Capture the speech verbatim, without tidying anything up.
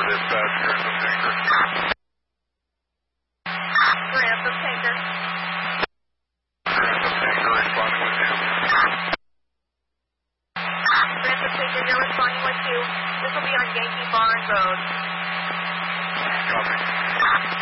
dispatch, Grantham Tanker. Grantham Tanker. Grantham Tanker responding with you. Grantham Tanker, you're responding with you. This will be on Yankee Barn Road. Copy.